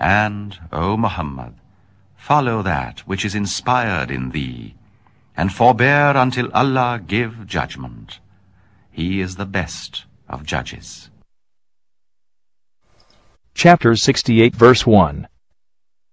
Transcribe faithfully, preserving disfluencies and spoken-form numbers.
And, O Muhammad, follow that which is inspired in thee, and forbear until Allah give judgment. He is the best of judges. Chapter sixty-eight, verse one.